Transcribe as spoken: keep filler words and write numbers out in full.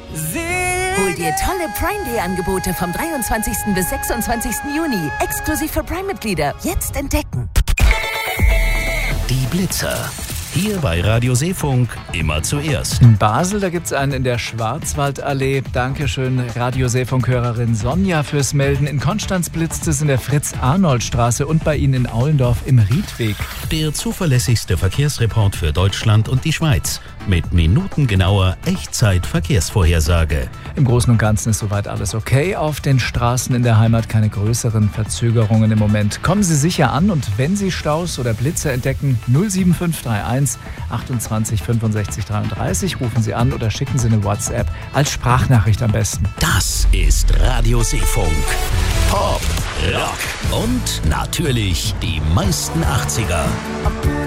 Hol dir tolle Prime Day Angebote vom dreiundzwanzigsten bis sechsundzwanzigsten Juni. Exklusiv für Prime-Mitglieder. Jetzt entdecken. Die Blitzer. Hier bei Radio Seefunk immer zuerst. In Basel, da gibt es einen in der Schwarzwaldallee. Dankeschön, Radio Seefunk-Hörerin Sonja fürs Melden. In Konstanz blitzt es in der Fritz-Arnold-Straße und bei Ihnen in Aulendorf im Riedweg. Der zuverlässigste Verkehrsreport für Deutschland und die Schweiz. Mit minutengenauer Echtzeit-Verkehrsvorhersage. Im Großen und Ganzen ist soweit alles okay. Auf den Straßen in der Heimat keine größeren Verzögerungen im Moment. Kommen Sie sicher an und wenn Sie Staus oder Blitze entdecken, null sieben fünf drei eins achtundzwanzig fünfundsechzig dreiunddreißig, rufen Sie an oder schicken Sie eine WhatsApp als Sprachnachricht am besten. Das ist Radio Seefunk. Pop, Rock und natürlich die meisten achtziger.